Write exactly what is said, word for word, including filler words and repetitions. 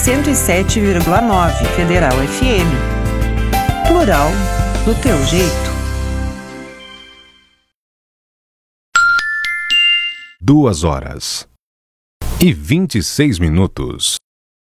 cento e sete vírgula nove Federal F M. Plural do teu jeito. Duas horas e vinte e seis minutos.